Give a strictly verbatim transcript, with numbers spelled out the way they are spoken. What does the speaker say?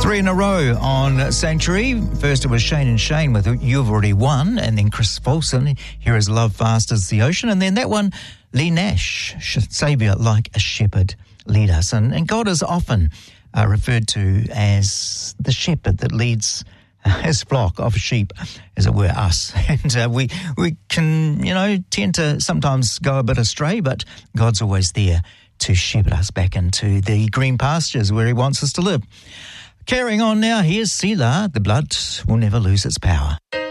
Three in a row on Sanctuary. First it was Shane and Shane with You've Already Won, and then Chris Folsom, Here Is Love Fast as the Ocean, and then that one, Lee Nash, Saviour Like a Shepherd Lead Us. And, and God is often uh, referred to as the shepherd that leads his flock of sheep, as it were, us. And uh, we, we can, you know, tend to sometimes go a bit astray, but God's always there to shepherd us back into the green pastures where he wants us to live. Carrying on now, here's Selah, The Blood Will Never Lose Its Power.